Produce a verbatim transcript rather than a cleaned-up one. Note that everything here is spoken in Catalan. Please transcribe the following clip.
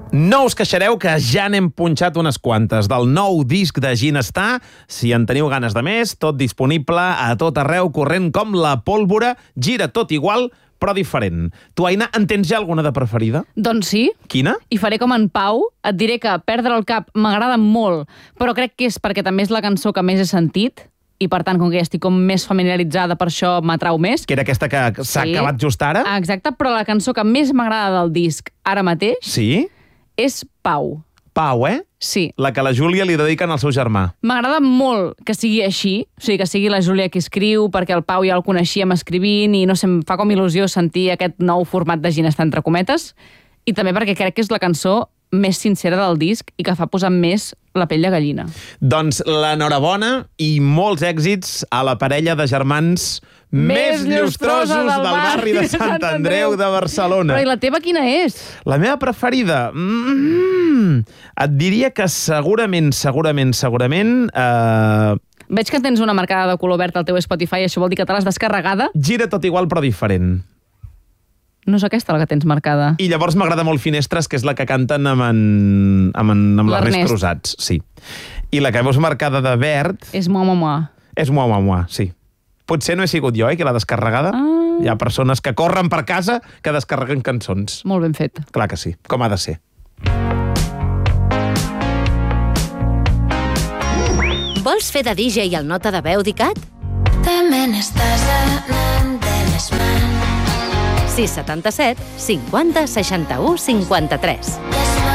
No us queixareu que ja n'hem punxat unes quantes del nou disc de Ginestar. Si en teniu ganes de més, tot disponible a tot arreu, corrent com la pólvora, gira tot igual, però diferent. Tu, Aina, en tens ja alguna de preferida? Doncs sí. Quina? I faré com en Pau. Et diré que Perdre el cap m'agrada molt, però crec que és perquè també és la cançó que més he sentit, i per tant, com que ja estic com més familiaritzada, per això m'atrau més. Que era aquesta que s'ha Sí. acabat just ara? Ah, exacte, però la cançó que més m'agrada del disc ara mateix Sí? és Pau. Pau, eh? Sí. La que la Júlia li dediquen al seu germà. M'agrada molt que sigui així, o sigui, que sigui la Júlia qui escriu, perquè el Pau ja el coneixíem escrivint i no sé, em fa com il·lusió sentir aquest nou format de Ginestar entre cometes, i també perquè crec que és la cançó més sincera del disc i que fa posar més la pell de gallina. Doncs l'enhorabona i molts èxits a la parella de germans més, més llustrosos del, del barri de Sant Andreu de Barcelona. Però i la teva quina és? La meva preferida? Mm, et diria que segurament, segurament, segurament... Eh... Veig que tens una marcada de color verd al teu Spotify, això vol dir que te l'has descarregada? Gira tot igual, però diferent. No és aquesta la que tens marcada. I llavors m'agrada molt Finestres, que és la que canten amb, en, amb, en, amb l'Ernest Cruzats. Sí. I la que veus marcada de verd... És Mua Mua Mua. És Mua Mua Mua, sí. Potser no he sigut jo, eh, que l'ha descarregada. Ah. Hi ha persones que corren per casa que descarreguen cançons. Molt ben fet. Clar que sí, com ha de ser. Vols fer de D J al Nota de Veu d'I C A T? També n'estàs anant de les mans. sis setanta set cinquanta seixanta u cinquanta tres. Les